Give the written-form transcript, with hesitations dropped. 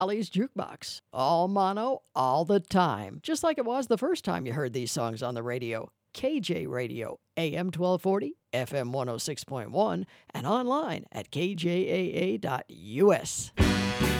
Ollie's Jukebox. All mono, all the time. Just like it was the first time you heard these songs on the radio. KJ Radio, AM 1240, FM 106.1, and online at kjaa.us.